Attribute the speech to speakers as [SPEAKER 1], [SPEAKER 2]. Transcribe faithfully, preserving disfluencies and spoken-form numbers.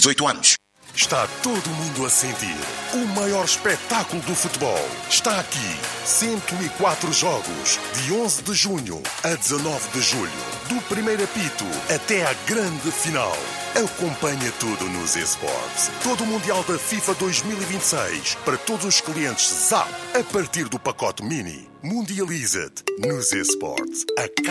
[SPEAKER 1] dezoito anos.
[SPEAKER 2] Está todo mundo a sentir. O maior espetáculo do futebol está aqui. cento e quatro jogos, de onze de junho a dezanove de julho. Do primeiro apito até à grande final. Acompanha tudo nos eSports. Todo o Mundial da FIFA dois mil e vinte e seis para todos os clientes Zap a partir do pacote Mini. Mundializa-te nos eSports. A